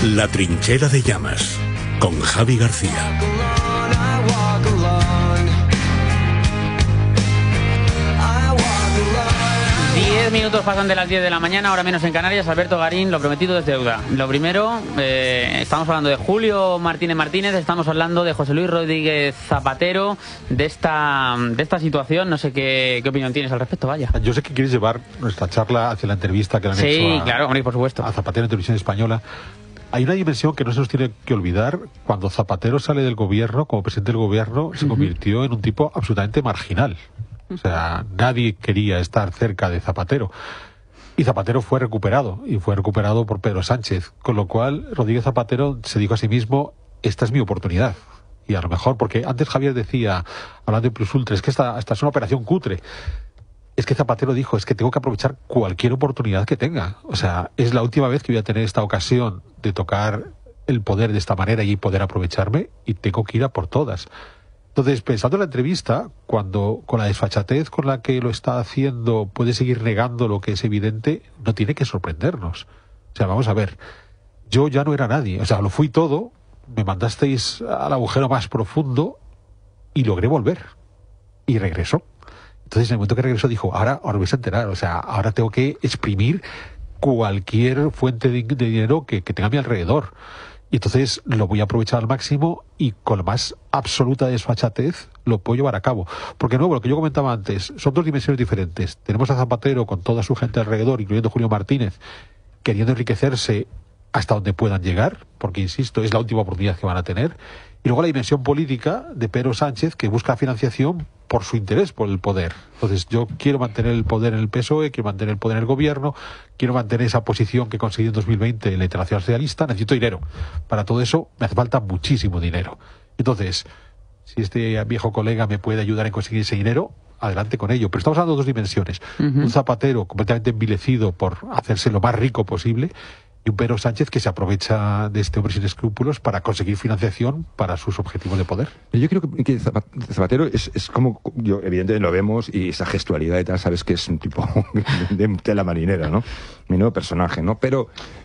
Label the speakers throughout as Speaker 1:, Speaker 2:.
Speaker 1: La trinchera de llamas, con Javi García.
Speaker 2: 10 minutos pasan de las 10 de la mañana, ahora menos en Canarias. Alberto Garín, lo prometido es deuda. Lo primero, estamos hablando de Julio Martínez, estamos hablando de José Luis Rodríguez Zapatero, de esta situación. No sé qué opinión tienes al respecto, vaya.
Speaker 3: Yo sé que quieres llevar nuestra charla hacia la entrevista que le han hecho
Speaker 2: claro, hombre, por supuesto,
Speaker 3: a Zapatero en Televisión Española. Hay una dimensión que no se nos tiene que olvidar. Cuando Zapatero sale del gobierno, como presidente del gobierno, se convirtió en un tipo absolutamente marginal. O sea, nadie quería estar cerca de Zapatero. Y Zapatero fue recuperado, y fue recuperado por Pedro Sánchez. Con lo cual, Rodríguez Zapatero se dijo a sí mismo, esta es mi oportunidad. Y a lo mejor, porque antes Javier decía, hablando de Plus Ultra, es que esta es una operación cutre. Es que Zapatero dijo, es que tengo que aprovechar cualquier oportunidad que tenga. O sea, es la última vez que voy a tener esta ocasión de tocar el poder de esta manera y poder aprovecharme, y tengo que ir a por todas. Entonces, pensando en la entrevista, cuando con la desfachatez con la que lo está haciendo puede seguir negando lo que es evidente, no tiene que sorprendernos. O sea, vamos a ver, yo ya no era nadie, o sea, lo fui todo, me mandasteis al agujero más profundo y logré volver. Y regresó. Entonces, en el momento que regresó dijo, ahora vais a enterar, o sea, ahora tengo que exprimir cualquier fuente de dinero que tenga a mi alrededor. Y entonces lo voy a aprovechar al máximo y con la más absoluta desfachatez lo puedo llevar a cabo. Porque, de nuevo, lo que yo comentaba antes, son dos dimensiones diferentes. Tenemos a Zapatero con toda su gente alrededor, incluyendo Julio Martínez, queriendo enriquecerse hasta donde puedan llegar, porque, insisto, es la última oportunidad que van a tener. Y luego la dimensión política de Pedro Sánchez, que busca financiación por su interés por el poder. Entonces, yo quiero mantener el poder en el PSOE, quiero mantener el poder en el gobierno, quiero mantener esa posición que conseguí en 2020 en la Internacional Socialista, necesito dinero. Para todo eso me hace falta muchísimo dinero. Entonces, si este viejo colega me puede ayudar en conseguir ese dinero, adelante con ello. Pero estamos hablando de dos dimensiones. Un Zapatero completamente envilecido por hacerse lo más rico posible, y un Pedro Sánchez que se aprovecha de este hombre sin escrúpulos para conseguir financiación para sus objetivos de poder.
Speaker 4: Yo creo que Zapatero es como, yo evidentemente lo vemos, y esa gestualidad y tal, sabes que es un tipo de tela marinera, ¿no? Menudo personaje, ¿no? Pero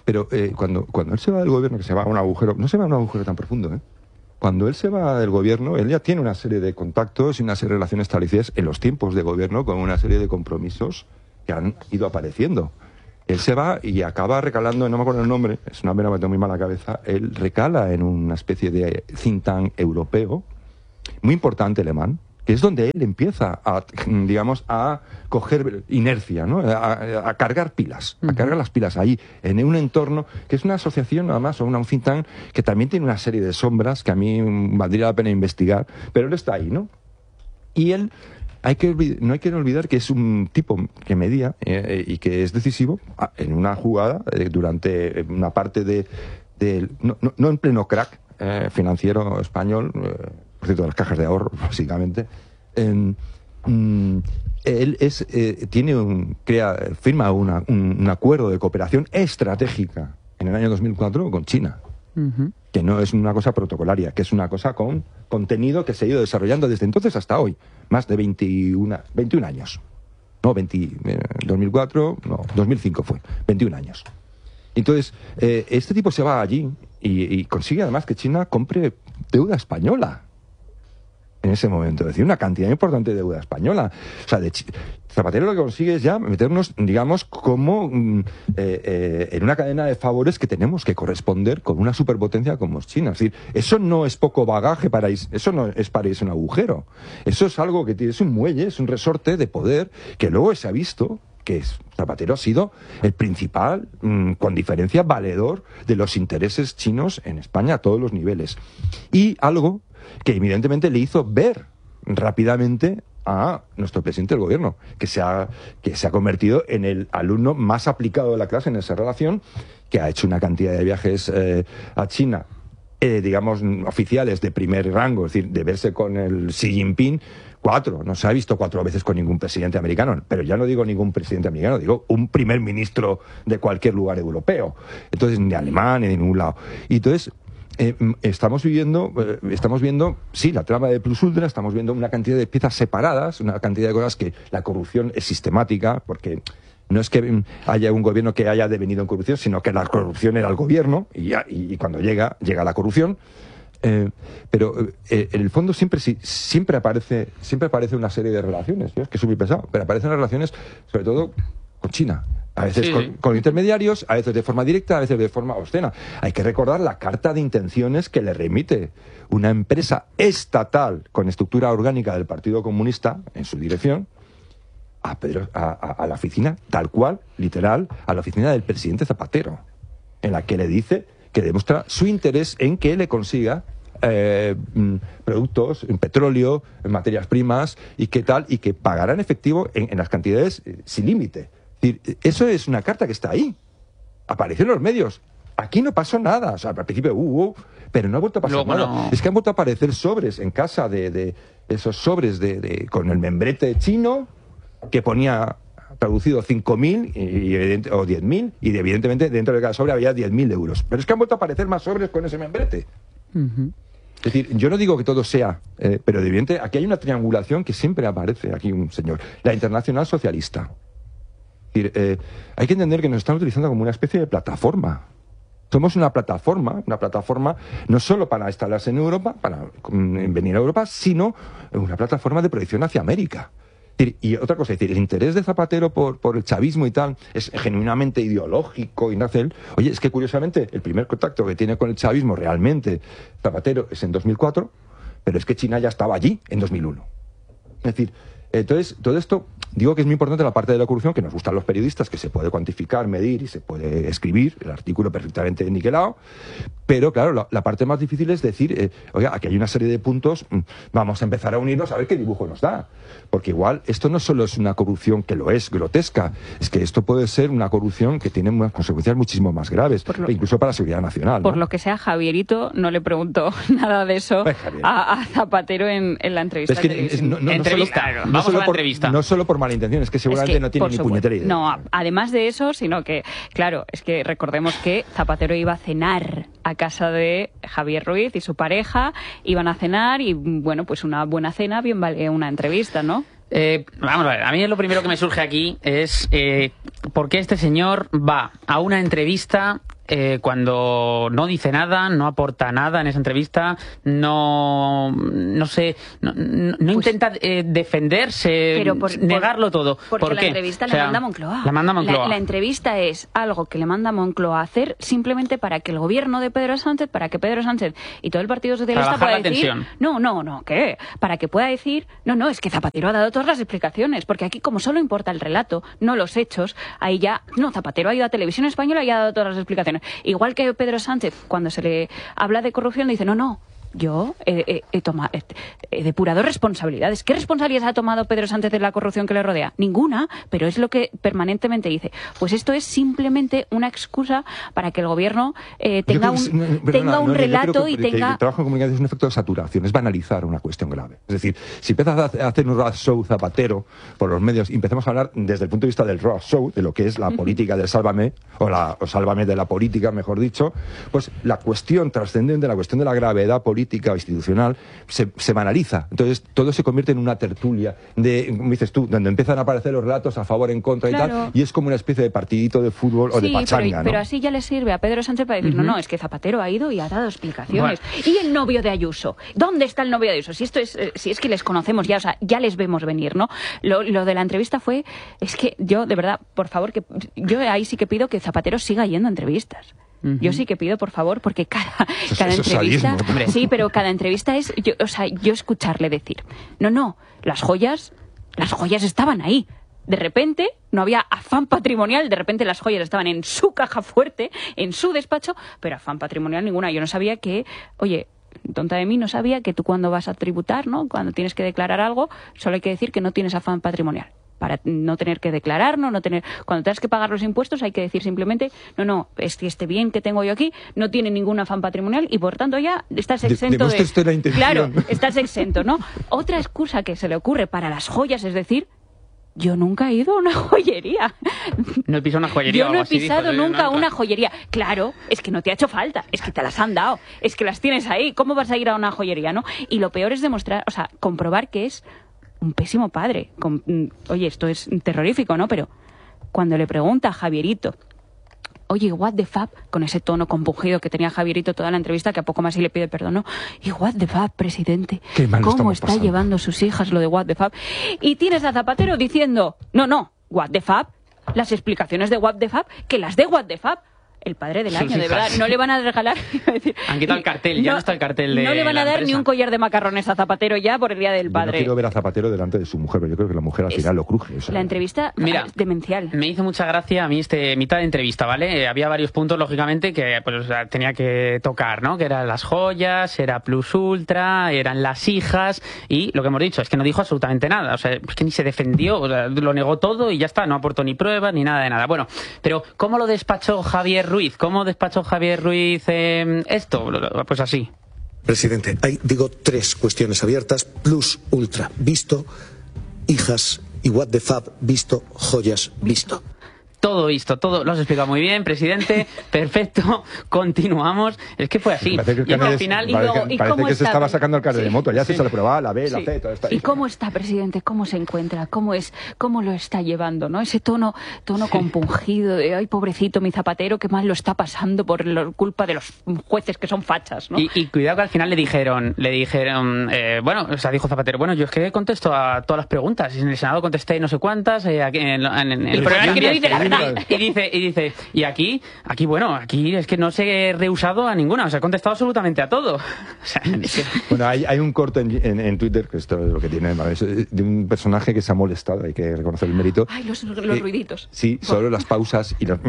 Speaker 4: cuando él se va del gobierno, que se va a un agujero, no se va a un agujero tan profundo, ¿eh? Cuando él se va del gobierno, él ya tiene una serie de contactos y una serie de relaciones establecidas en los tiempos de gobierno con una serie de compromisos que han ido apareciendo. Él se va y acaba recalando, no me acuerdo el nombre, es una pena, me tengo muy mala cabeza, él recala en una especie de think tank europeo, muy importante, alemán, que es donde él empieza a, digamos, a coger inercia, ¿no? A cargar pilas, a cargar las pilas ahí, en un entorno que es una asociación, además, o un think tank, que también tiene una serie de sombras que a mí valdría la pena investigar, pero él está ahí, ¿no? Y él... no hay que olvidar que es un tipo que medía y que es decisivo en una jugada durante una parte no en pleno crack financiero español, por cierto, las cajas de ahorro, básicamente. Él firma un acuerdo de cooperación estratégica en el año 2004 con China. Que no es una cosa protocolaria, que es una cosa con contenido que se ha ido desarrollando desde entonces hasta hoy. Más de 21 años. No, 2004, no, 2005 fue, 21 años. Entonces, este tipo se va allí y consigue además que China compre deuda española. En ese momento, es decir, una cantidad importante de deuda española. O sea, Zapatero lo que consigue es ya meternos, digamos, como en una cadena de favores que tenemos que corresponder con una superpotencia como es China. Es decir, eso no es poco bagaje eso no es para irse un agujero. Eso es algo que es un muelle, es un resorte de poder que luego se ha visto que Zapatero ha sido el principal, con diferencia, valedor de los intereses chinos en España a todos los niveles. Y algo que evidentemente le hizo ver rápidamente a nuestro presidente del gobierno, que se ha convertido en el alumno más aplicado de la clase en esa relación, que ha hecho una cantidad de viajes a China, digamos, oficiales de primer rango, es decir, de verse con el Xi Jinping, 4, no se ha visto 4 veces con ningún presidente americano, pero ya no digo ningún presidente americano, digo un primer ministro de cualquier lugar europeo, entonces ni alemán ni de ningún lado. Y entonces estamos viendo, sí, la trama de Plus Ultra, estamos viendo una cantidad de piezas separadas, una cantidad de cosas que la corrupción es sistemática, porque No es que haya un gobierno que haya devenido en corrupción, sino que la corrupción era el gobierno y cuando llega la corrupción. Pero en el fondo siempre aparece una serie de relaciones. Yo es que soy muy pesado, pero aparecen las relaciones sobre todo con China. A veces con intermediarios, a veces de forma directa, a veces de forma obscena. Hay que recordar la carta de intenciones que le remite una empresa estatal con estructura orgánica del Partido Comunista en su dirección a la oficina, tal cual, literal, a la oficina del presidente Zapatero, en la que le dice que demuestra su interés en que le consiga productos, en petróleo, en materias primas y que tal, y que pagará en efectivo en las cantidades sin límite. Es decir, eso es una carta que está ahí. Apareció en los medios. Aquí no pasó nada. O sea, al principio pero no ha vuelto a pasar nada. No. Es que han vuelto a aparecer sobres en casa de esos sobres con el membrete chino que ponía traducido 5.000 o 10.000 y evidentemente dentro de cada sobre había 10.000 euros. Pero es que han vuelto a aparecer más sobres con ese membrete. Es decir, yo no digo que todo sea, pero evidentemente aquí hay una triangulación que siempre aparece aquí un señor. La Internacional Socialista. Es decir, hay que entender que nos están utilizando como una especie de plataforma. Somos una plataforma no solo para instalarse en Europa, para venir a Europa, sino una plataforma de proyección hacia América. Y otra cosa, es decir, el interés de Zapatero por el chavismo y tal es genuinamente ideológico y nace él. Oye, es que curiosamente el primer contacto que tiene con el chavismo realmente Zapatero es en 2004, pero es que China ya estaba allí en 2001. Es decir, entonces, todo esto, digo que es muy importante la parte de la corrupción, que nos gustan los periodistas, que se puede cuantificar, medir y se puede escribir, el artículo perfectamente niquelado, pero claro, la parte más difícil es decir, oiga, aquí hay una serie de puntos, vamos a empezar a unirnos a ver qué dibujo nos da. Porque igual esto no solo es una corrupción que lo es, grotesca, es que esto puede ser una corrupción que tiene unas consecuencias muchísimo más graves, incluso para la seguridad nacional.
Speaker 5: Por lo que sea, Javierito no le preguntó nada de eso a Zapatero en la entrevista.
Speaker 2: Es que
Speaker 4: no solo por mala intención, es que seguramente no tiene ni puñetera idea.
Speaker 5: No, además de eso, sino que, claro, es que recordemos que Zapatero iba a cenar a casa de Javier Ruiz y su pareja, iban a cenar y, bueno, pues una buena cena bien vale una entrevista, ¿no?
Speaker 2: Vamos a ver, a mí lo primero que me surge aquí es ¿por qué este señor va a una entrevista cuando no dice nada, no aporta nada en esa entrevista, no intenta defenderse, negarlo todo?
Speaker 5: Porque
Speaker 2: ¿Por qué?
Speaker 5: La entrevista le manda Moncloa.
Speaker 2: La manda Moncloa.
Speaker 5: La entrevista es algo que le manda Moncloa a hacer simplemente para que el gobierno de Pedro Sánchez, para que Pedro Sánchez y todo el Partido Socialista pueda decir... ¿qué? Para que pueda decir, no, es que Zapatero ha dado todas las explicaciones, porque aquí como solo importa el relato, no los hechos, ahí ya... No, Zapatero ha ido a Televisión Española y ha dado todas las explicaciones. Igual que Pedro Sánchez, cuando se le habla de corrupción, dice, no, yo he depurado responsabilidades. ¿Qué responsabilidades ha tomado Pedro Sánchez de la corrupción que le rodea? Ninguna, pero es lo que permanentemente dice. Pues esto es simplemente una excusa para que el gobierno tenga un relato y tenga...
Speaker 4: El trabajo en comunicación es un efecto de saturación, es banalizar una cuestión grave. Es decir, si empiezas a hacer un road show Zapatero por los medios y empezamos a hablar desde el punto de vista del road show, de lo que es la política del Sálvame, o Sálvame de la política, mejor dicho, pues la cuestión trascendente, la cuestión de la gravedad política o institucional se banaliza. Entonces todo se convierte en una tertulia de, como dices tú, donde empiezan a aparecer los relatos a favor, en contra y tal, y es como una especie de partidito de fútbol o de pachanga,
Speaker 5: pero así ya le sirve a Pedro Sánchez para decir, no, es que Zapatero ha ido y ha dado explicaciones. Bueno. ¿Y el novio de Ayuso? ¿Dónde está el novio de Ayuso? Si es que les conocemos ya, o sea, ya les vemos venir, ¿no? Lo de la entrevista fue, es que yo, de verdad, por favor, que yo ahí sí que pido que Zapatero siga yendo a entrevistas. Yo sí que pido, por favor, porque cada entrevista... Sí, pero cada entrevista es... Yo escucharle decir, no, las joyas estaban ahí. De repente no había afán patrimonial, de repente las joyas estaban en su caja fuerte, en su despacho, pero afán patrimonial ninguna. Yo no sabía que... Oye, tonta de mí, no sabía que tú cuando vas a tributar, ¿no? Cuando tienes que declarar algo, solo hay que decir que no tienes afán patrimonial. Para no tener que declarar, cuando tengas que pagar los impuestos hay que decir simplemente, no, es que este bien que tengo yo aquí no tiene ningún afán patrimonial y por tanto ya estás exento Claro, estás exento, ¿no? Otra excusa que se le ocurre para las joyas es decir, yo nunca he ido a una joyería.
Speaker 2: No he pisado una joyería.
Speaker 5: Yo no he pisado nunca una joyería. Claro, es que no te ha hecho falta, es que te las han dado, es que las tienes ahí, ¿cómo vas a ir a una joyería, no? Y lo peor es comprobar que es un pésimo padre. Oye, esto es terrorífico, ¿no? Pero cuando le pregunta a Javierito, oye, what the fuck, con ese tono compungido que tenía Javierito toda la entrevista, que a poco más y le pide perdón, ¿no? Y what the fuck, presidente, ¿cómo está llevando sus hijas lo de what the fuck? Y tienes a Zapatero diciendo, no, what the fuck, las explicaciones de what the fuck, que las de what the fuck. El padre del año, de verdad, no le van a regalar.
Speaker 2: Han quitado el cartel, ya no está el cartel de.
Speaker 5: No le van a dar
Speaker 2: empresa.
Speaker 5: ni un collar de macarrones a Zapatero ya por el Día del Padre.
Speaker 4: Yo no quiero ver a Zapatero delante de su mujer, pero yo creo que la mujer al final lo cruje. O sea,
Speaker 5: la entrevista es demencial.
Speaker 2: Me hizo mucha gracia a mí mitad de entrevista, ¿vale? Había varios puntos, lógicamente, que pues, o sea, tenía que tocar, ¿no? Que eran las joyas, era Plus Ultra, eran las hijas, y lo que hemos dicho es que no dijo absolutamente nada. O sea, es que ni se defendió, o sea, lo negó todo y ya está, no aportó ni pruebas ni nada de nada. Bueno, pero ¿cómo lo despachó Javier Ruiz? ¿Cómo despachó Javier Ruiz esto? Pues así.
Speaker 6: Presidente, hay, digo, 3 cuestiones abiertas. Plus Ultra, visto. Hijas y what the fuck, visto. Joyas, visto.
Speaker 2: Todo visto, todo lo has explicado muy bien, presidente. Perfecto, continuamos. Es que fue así.
Speaker 4: Y al final, parece que se estaba sacando el carnet de moto. Ya se le probaba la B, la C, todo esto.
Speaker 5: ¿Y cómo está, presidente? ¿Cómo se encuentra? ¿Cómo lo está llevando? ¿No? Ese tono compungido de, ay, pobrecito mi Zapatero, que mal lo está pasando por culpa de los jueces que son fachas, ¿no?
Speaker 2: Y cuidado que al final le dijeron, bueno, o sea, dijo Zapatero, bueno, yo es que contesto a todas las preguntas. Y en el Senado contesté no sé cuántas. Aquí el problema es que no dice la verdad. Y dice, y aquí, bueno, aquí es que no se he rehusado a ninguna, o sea, he contestado absolutamente a todo. O sea,
Speaker 4: bueno, hay un corte en Twitter, que esto es lo que tiene, de un personaje que se ha molestado, hay que reconocer el mérito.
Speaker 5: Ay, los ruiditos.
Speaker 4: Sí, solo las pausas y los...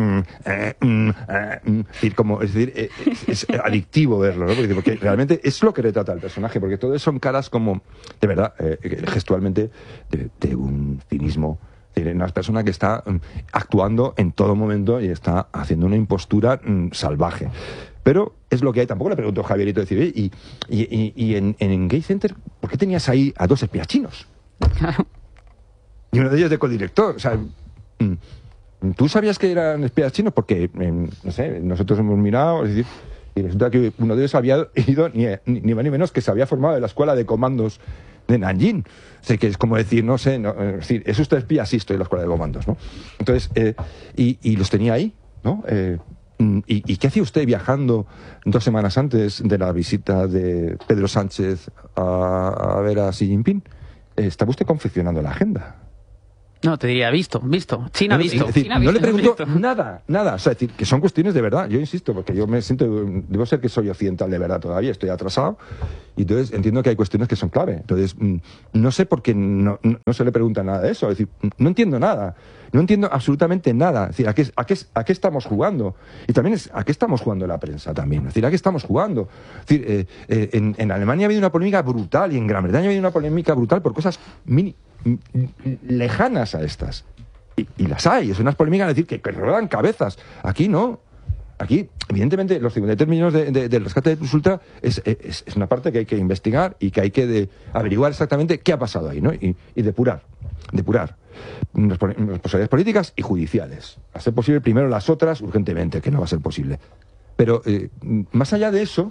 Speaker 4: es decir, es adictivo verlo, ¿no? Porque realmente es lo que retrata el personaje, porque todo son caras como, de verdad, gestualmente, de un cinismo. Una persona que está actuando en todo momento y está haciendo una impostura salvaje. Pero es lo que hay. Tampoco le preguntó a Javierito decir, y en Gay Center, ¿por qué tenías ahí a 2 espías chinos?
Speaker 2: Claro.
Speaker 4: Y uno de ellos de codirector. O sea, ¿tú sabías que eran espías chinos? Porque, no sé, nosotros hemos mirado, es decir, y resulta que uno de ellos había ido, ni más ni menos, que se había formado en la escuela de comandos de Nanjing. O sea, que es como decir, no sé, es decir, ¿es usted espía? Sí, estoy en la escuela de comandos, ¿no? Entonces, y los tenía ahí, ¿no? ¿Y qué hacía usted viajando 2 semanas antes de la visita de Pedro Sánchez a ver a Xi Jinping? ¿Estaba usted confeccionando la agenda?
Speaker 2: No, te diría, visto. China visto.
Speaker 4: Es decir, no le pregunto nada. O sea, es decir, que son cuestiones de verdad. Yo insisto, porque yo me siento, debo ser que soy occidental de verdad todavía, estoy atrasado, y entonces entiendo que hay cuestiones que son clave. Entonces, no sé por qué no se le pregunta nada de eso. Es decir, no entiendo nada. No entiendo absolutamente nada. Es decir, ¿a qué estamos jugando? Y también ¿a qué estamos jugando la prensa también? Es decir, ¿a qué estamos jugando? Es decir, en Alemania ha habido una polémica brutal y en Gran Bretaña ha habido una polémica brutal por cosas lejanas a estas. Y las hay. Es unas polémicas, es decir, que rodan cabezas. Aquí no. Aquí, evidentemente, los 53 millones del rescate de Plus Ultra es una parte que hay que investigar y que hay que averiguar exactamente qué ha pasado ahí, ¿no? Y depurar responsabilidades políticas y judiciales. A ser posible primero las otras, urgentemente, que no va a ser posible. Pero, más allá de eso,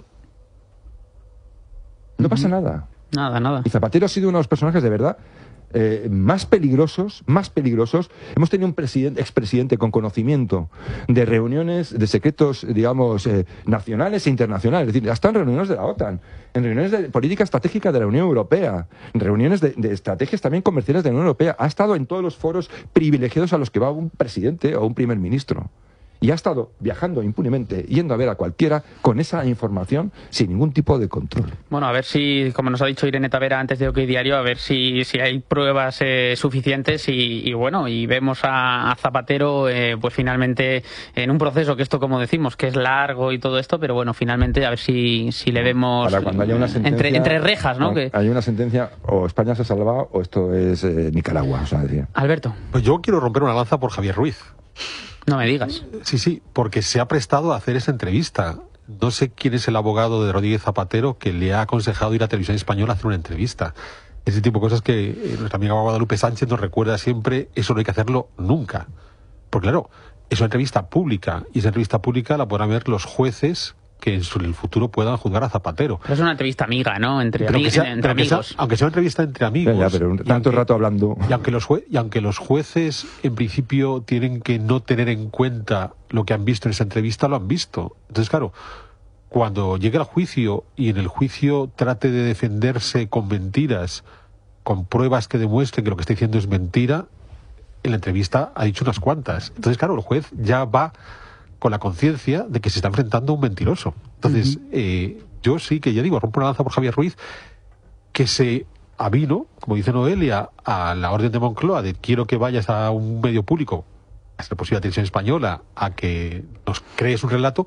Speaker 4: no pasa nada.
Speaker 2: Nada.
Speaker 4: Y Zapatero ha sido uno de los personajes de verdad más peligrosos. Hemos tenido un expresidente con conocimiento de reuniones de secretos, digamos, nacionales e internacionales, es decir, hasta en reuniones de la OTAN, en reuniones de política estratégica de la Unión Europea, en reuniones de estrategias también comerciales de la Unión Europea. Ha estado en todos los foros privilegiados a los que va un presidente o un primer ministro. Y ha estado viajando impunemente, yendo a ver a cualquiera con esa información sin ningún tipo de control.
Speaker 2: Bueno, a ver si, como nos ha dicho Irene Tavera antes de OK Diario, a ver si hay pruebas suficientes y bueno, y vemos a Zapatero pues finalmente en un proceso que esto, como decimos, que es largo y todo esto, pero bueno, finalmente a ver si le vemos
Speaker 4: para cuando haya una sentencia,
Speaker 2: entre rejas, ¿no? Que
Speaker 4: hay una sentencia, o España se ha salvado o esto es Nicaragua, o sea, decía.
Speaker 2: Alberto.
Speaker 3: Pues yo quiero romper una lanza por Javier Ruiz.
Speaker 2: No me digas.
Speaker 3: Sí, porque se ha prestado a hacer esa entrevista. No sé quién es el abogado de Rodríguez Zapatero que le ha aconsejado ir a Televisión Española a hacer una entrevista. Ese tipo de cosas que nuestra amiga Guadalupe Sánchez nos recuerda siempre, eso no hay que hacerlo nunca. Porque claro, es una entrevista pública, y esa entrevista pública la podrán ver los jueces que en el futuro puedan juzgar a Zapatero.
Speaker 2: Pero es una entrevista amiga, ¿no? Entre amigos.
Speaker 3: Aunque sea una entrevista entre amigos.
Speaker 4: Pero tanto rato hablando.
Speaker 3: Y aunque los jueces, en principio, tienen que no tener en cuenta lo que han visto en esa entrevista, lo han visto. Entonces, claro, cuando llegue al juicio y en el juicio trate de defenderse con mentiras, con pruebas que demuestren que lo que está diciendo es mentira, en la entrevista ha dicho unas cuantas. Entonces, claro, el juez ya va con la conciencia de que se está enfrentando a un mentiroso. Entonces, yo sí que, ya digo, rompo una lanza por Javier Ruiz, que se avino, como dice Noelia, a la orden de Moncloa de quiero que vayas a un medio público, a la posible televisión española, a que nos crees un relato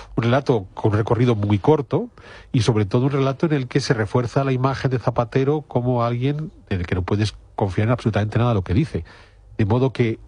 Speaker 3: con un recorrido muy corto y sobre todo un relato en el que se refuerza la imagen de Zapatero como alguien en el que no puedes confiar en absolutamente nada de lo que dice. De modo que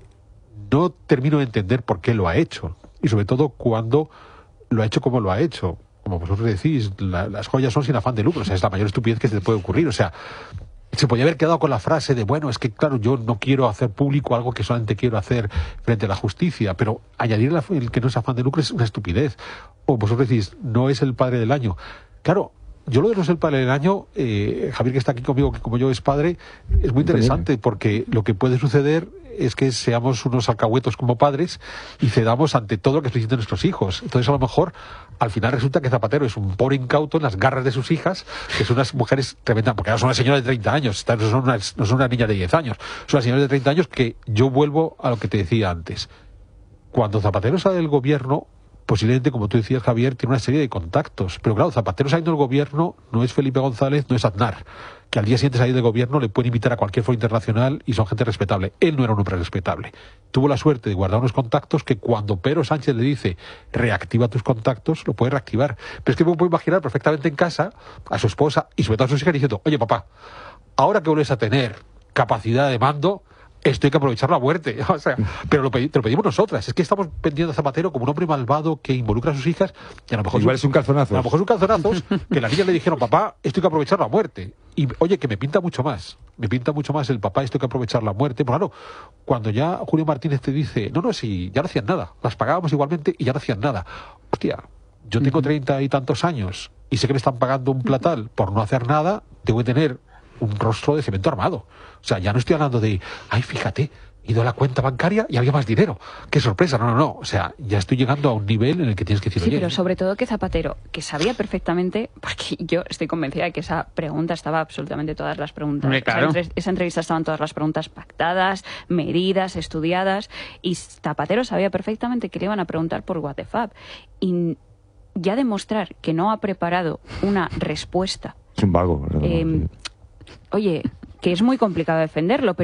Speaker 3: no termino de entender por qué lo ha hecho y sobre todo cuando lo ha hecho como lo ha hecho. Como vosotros decís, las joyas son sin afán de lucro, o sea, es la mayor estupidez que se te puede ocurrir, o sea, se podía haber quedado con la frase de, bueno, es que claro, yo no quiero hacer público algo que solamente quiero hacer frente a la justicia, pero añadir el que no es afán de lucro es una estupidez. O vosotros decís, no es el padre del año. Claro, yo lo de no ser el padre del año, Javier, que está aquí conmigo, que como yo es padre, es muy interesante, porque lo que puede suceder es que seamos unos alcahuetos como padres y cedamos ante todo lo que soliciten nuestros hijos. Entonces, a lo mejor, al final resulta que Zapatero es un pobre incauto en las garras de sus hijas, que son unas mujeres tremendas, porque ahora son una señora de 30 años, no son una niña de 10 años, son unas señoras de 30 años que yo vuelvo a lo que te decía antes. Cuando Zapatero sale del gobierno, posiblemente, como tú decías, Javier, tiene una serie de contactos. Pero claro, Zapatero saliendo del gobierno no es Felipe González, no es Aznar, que al día siguiente de salir del gobierno le puede invitar a cualquier foro internacional y son gente respetable. Él no era un hombre respetable. Tuvo la suerte de guardar unos contactos que cuando Pedro Sánchez le dice reactiva tus contactos, lo puede reactivar. Pero es que me puedo imaginar perfectamente en casa a su esposa y sobre todo a sus hijas diciendo, oye papá, ahora que vuelves a tener capacidad de mando, esto hay que aprovechar la muerte. O sea, pero te lo pedimos nosotras. Es que estamos vendiendo a Zapatero como un hombre malvado que involucra a sus hijas y a lo mejor
Speaker 4: igual es un calzonazo.
Speaker 3: A lo mejor es un calzonazo que las niñas le dijeron, papá, esto hay que aprovechar la muerte. Y oye, que me pinta mucho más. Me pinta mucho más el papá, esto hay que aprovechar la muerte. Pues claro, cuando ya Julio Martínez te dice, no, si ya no hacían nada. Las pagábamos igualmente y ya no hacían nada. Hostia, yo tengo 30 y tantos años y sé que me están pagando un platal por no hacer nada, tengo que tener un rostro de cemento armado. O sea, ya no estoy hablando de, ay, fíjate, he ido a la cuenta bancaria y había más dinero. ¡Qué sorpresa! No. O sea, ya estoy llegando a un nivel en el que tienes que decir,
Speaker 5: sí,
Speaker 3: oye...
Speaker 5: pero sobre todo que Zapatero, que sabía perfectamente, porque yo estoy convencida de que esa pregunta estaba absolutamente todas las preguntas.
Speaker 2: Claro.
Speaker 5: Esa entrevista estaban todas las preguntas pactadas, medidas, estudiadas, y Zapatero sabía perfectamente que le iban a preguntar por What the Fab. Y ya demostrar que no ha preparado una respuesta...
Speaker 4: Es un vago.
Speaker 5: Oye, que es muy complicado defenderlo, pero